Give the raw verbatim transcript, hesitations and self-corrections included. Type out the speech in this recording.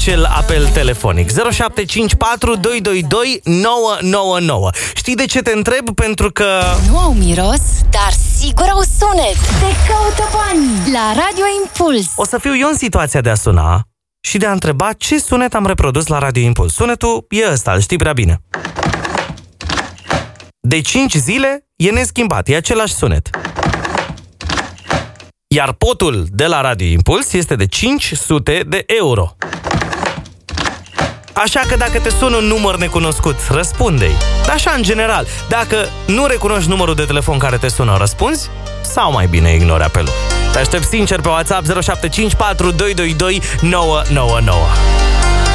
acel apel telefonic. zero șapte cinci patru doi doi doi nouă nouă nouă. Știi de ce te întreb? Pentru că... Nu au miros, dar sigur au sunet. Te caută banii la Radio Impuls. O să fiu eu în situația de a suna și de a întreba ce sunet am reprodus la Radio Impuls. Sunetul e ăsta, îl știi prea bine. De cinci zile e neschimbat, e același sunet. Iar potul de la Radio Impuls este de cinci sute de euro. Așa că dacă te sună un număr necunoscut, răspunde-i. Dar așa în general, dacă nu recunoști numărul de telefon care te sună, răspunzi? Sau mai bine ignori apelul? Te aștept sincer pe WhatsApp zero șapte cinci patru doi doi doi nouă nouă nouă.